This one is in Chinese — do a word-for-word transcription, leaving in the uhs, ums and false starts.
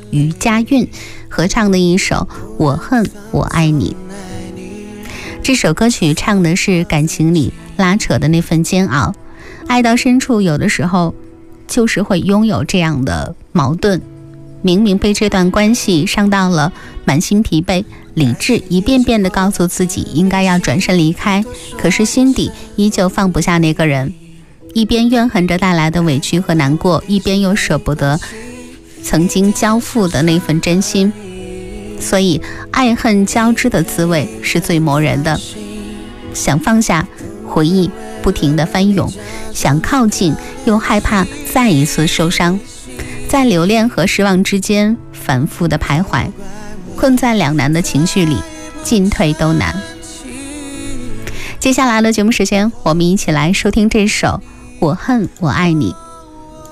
于佳韵合唱的一首《我恨我爱你》。这首歌曲唱的是感情里拉扯的那份煎熬，爱到深处有的时候就是会拥有这样的矛盾，明明被这段关系伤到了满心疲惫，理智一遍遍地告诉自己应该要转身离开，可是心底依旧放不下那个人，一边怨恨着带来的委屈和难过，一边又舍不得曾经交付的那份真心，所以爱恨交织的滋味是最磨人的。想放下，回忆不停地翻涌，想靠近又害怕再一次受伤，在留恋和失望之间反复的徘徊，困在两难的情绪里，进退都难。接下来的节目时间，我们一起来收听这首《我恨我爱你》。